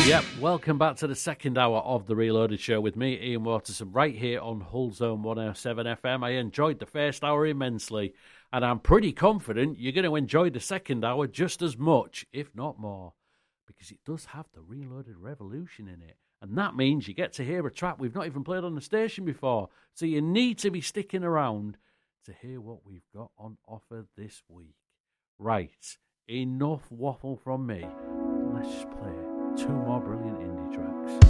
Yep, welcome back to the second hour of the Reloaded Show with me, Ian Waterson, right here on Hull Zone 107 FM. I enjoyed the first hour immensely, and I'm pretty confident you're going to enjoy the second hour just as much, if not more, because it does have the Reloaded Revolution in it. And that means you get to hear a track we've not even played on the station before. So you need to be sticking around to hear what we've got on offer this week. Right, enough waffle from me. Let's just play 2 more brilliant indie tracks.